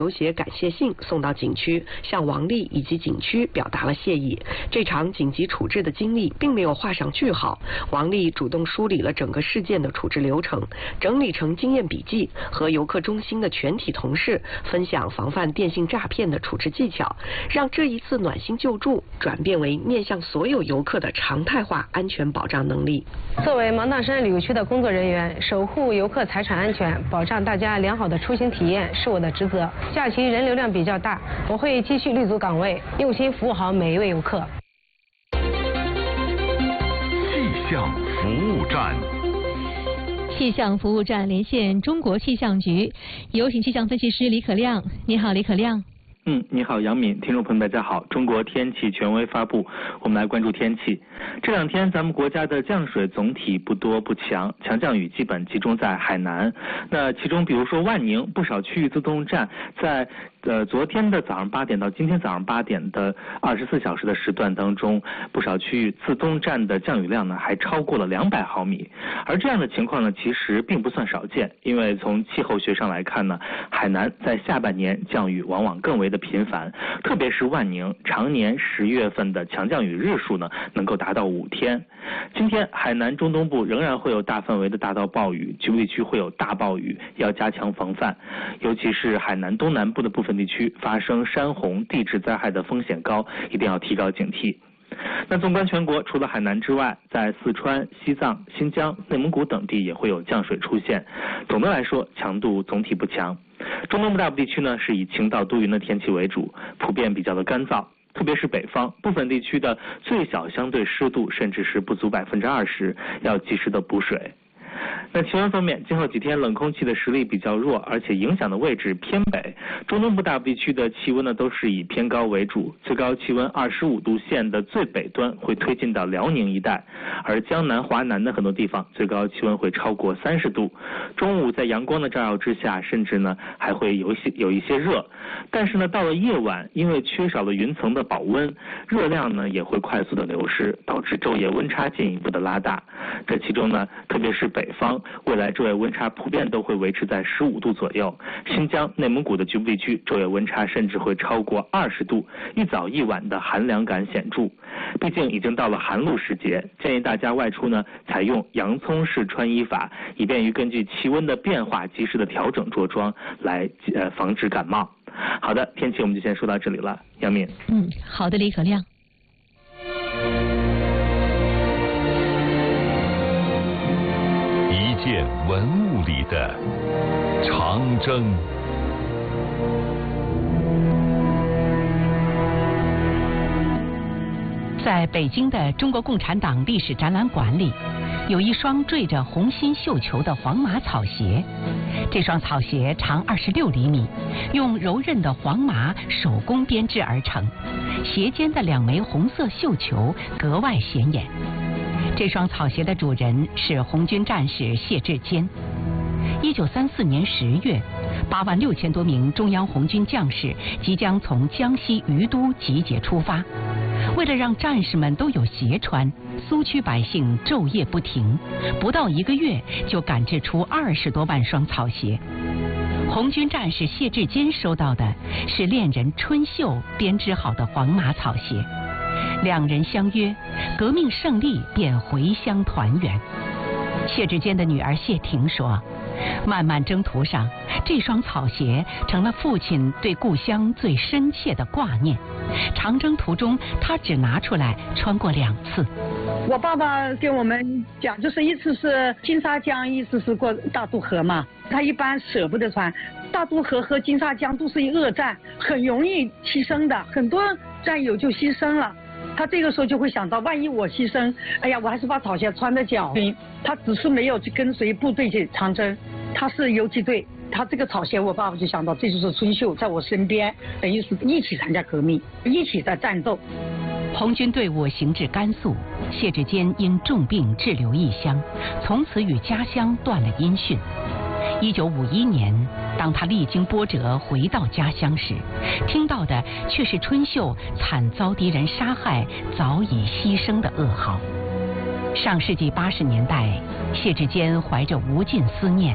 手写感谢信送到景区，向王丽以及景区表达了谢意。这场紧急处置的经历并没有画上句号，王丽主动梳理了整个事件的处置流程，整理成经验笔记，和游客中心的全体同事分享防范电信诈骗的处置技巧，让这一次暖心救助转变为面向所有游客的常态化安全保障能力。 作为芒砀山旅游区的工作人员，守护游客财产安全，保障大家良好的出行体验是我的职责。假期人流量比较大，我会继续立足岗位，用心服务好每一位游客。 气象服务站。 气象服务站连线中国气象局，有请气象分析师李可亮。你好，李可亮。 你好，杨敏，听众朋友们，大家好。中国天气权威发布，我们来关注天气。这两天咱们国家的降水总体不多不强，强降雨基本集中在海南。那其中比如说万宁不少区域自动站在昨天的早上8点到今天早上8点的24小时的时段当中，不少区域自动站的降雨量呢还超过了200毫米。而这样的情况呢其实并不算少见，因为从气候学上来看呢，海南在下半年降雨往往更为的频繁，特别是万宁常年10月份的强降雨日数呢能够达到5天。今天海南中东部仍然会有大范围的大到暴雨，局部地区会有大暴雨，要加强防范。尤其是海南东南部的部分地区发生山洪地质灾害的风险高，一定要提高警惕。那纵观全国，除了海南之外，在四川、西藏、新疆、内蒙古等地也会有降水出现。总的来说，强度总体不强。中东部大部地区呢是以晴到多云的天气为主，普遍比较的干燥。特别是北方部分地区的最小相对湿度甚至是不足20%，要及时的补水。那气温方面，今后几天冷空气的实力比较弱，而且影响的位置偏北。中东部大部地区的气温呢都是以偏高为主，最高气温25度线的最北端会推进到辽宁一带，而江南、华南的很多地方最高气温会超过30度。中午在阳光的照耀之下，甚至呢还会有一些热。但是呢到了夜晚，因为缺少了云层的保温，热量呢也会快速的流失，导致昼夜温差进一步的拉大。这其中呢特别是北方，未来昼夜温差普遍都会维持在15度左右。新疆、内蒙古的局部地区昼夜温差甚至会超过20度，一早一晚的寒凉感显著。毕竟已经到了寒露时节，建议大家外出呢采用洋葱式穿衣法，以便于根据气温的变化及时的调整着装，来防止感冒。好的，天气我们就先说到这里了，杨敏。 好的，李可亮。 一件文物里的长征。 在北京的中国共产党历史展览馆里，有一双缀着红心绣球的黄麻草鞋。这双草鞋长26厘米，用柔韧的黄麻手工编织而成，鞋尖的2枚红色绣球格外显眼。这双草鞋的主人是红军战士谢志坚。1934年10月，8万6千多名中央红军将士即将从江西于都集结出发。为了让战士们都有鞋穿，苏区百姓昼夜不停，不到1个月就赶制出20多万双草鞋。红军战士谢志坚收到的是恋人春秀编织好的黄麻草鞋，两人相约，革命胜利便回乡团圆。谢志坚的女儿谢婷说，漫漫征途上，这双草鞋成了父亲对故乡最深切的挂念。长征途中，他只拿出来穿过2次。 我爸爸跟我们讲，就是一次是金沙江，一次是过大渡河嘛。他一般舍不得穿，大渡河和金沙江都是恶战，很容易牺牲的，很多战友就牺牲了。他这个时候就会想到，万一我牺牲，哎呀，我还是把草鞋穿在脚里。他只是没有去跟随部队去长征，他是游击队。他这个草鞋，我爸爸就想到，这就是春秀在我身边，等于是一起参加革命，一起在战斗。 红军队伍行至甘肃，谢志坚因重病滞留异乡，从此与家乡断了音讯。1951年，当他历经波折回到家乡时，听到的却是春秀惨遭敌人杀害、早已牺牲的噩耗。上世纪80年代，谢志坚怀着无尽思念，